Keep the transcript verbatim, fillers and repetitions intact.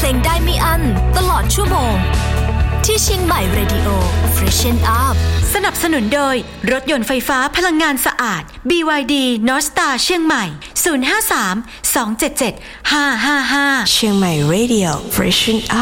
ลงได้ไม่อั้นตลอดชั่วโมงที่เชียงใหม่ Radio Freshen Up สนับสนุนโดยรถยนต์ไฟฟ้าพลังงานสะอาด บี วาย ดี North Star เชียงใหม่ ศูนย์ ห้า สาม สอง เจ็ด เจ็ด ห้า ห้า ห้าเชียงใหม่ Radio Freshen Up